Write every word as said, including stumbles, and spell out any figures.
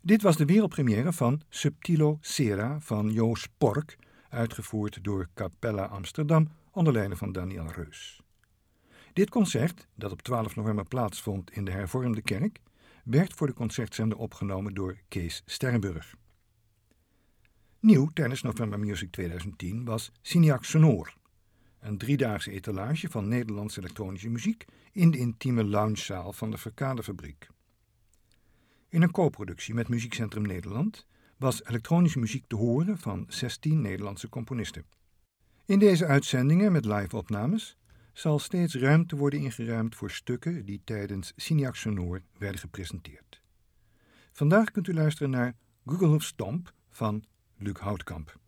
Dit was de wereldpremière van Subtilo Sera van Joos Pork, uitgevoerd door Capella Amsterdam onder leiding van Daniel Reus. Dit concert, dat op twaalf november plaatsvond in de Hervormde Kerk, werd voor de concertzender opgenomen door Kees Sterrenburg. Nieuw tijdens November Music tweeduizend tien was Signac Sonor, een driedaagse etalage van Nederlandse elektronische muziek in de intieme loungezaal van de Verkadefabriek. In een co-productie met Muziekcentrum Nederland was elektronische muziek te horen van zestien Nederlandse componisten. In deze uitzendingen met live-opnames zal steeds ruimte worden ingeruimd voor stukken die tijdens Signac Sonor werden gepresenteerd. Vandaag kunt u luisteren naar Gugelhof Stomp van Luc Houtkamp.